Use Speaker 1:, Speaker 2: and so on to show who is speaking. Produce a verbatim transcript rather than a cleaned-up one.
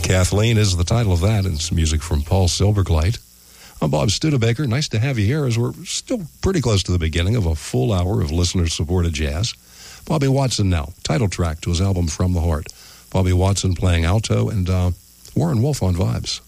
Speaker 1: Kathleen is the title of that, and it's music from Paul Silverglate. I'm Bob Studebaker. Nice to have you here as we're still pretty close to the beginning of a full hour of listener-supported jazz. Bobby Watson now, title track to his album From the Heart. Bobby Watson playing alto and uh, Warren Wolf on vibes.